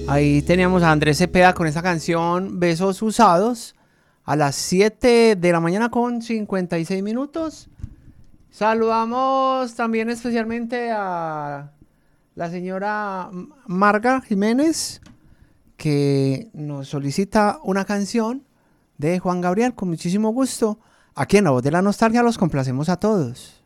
Ahí teníamos a Andrés Cepeda con esa canción Besos Usados a las 7 de la mañana con 56 minutos. Saludamos también especialmente a la señora Marga Jiménez, que nos solicita una canción de Juan Gabriel con muchísimo gusto. Aquí en La Voz de la Nostalgia los complacemos a todos.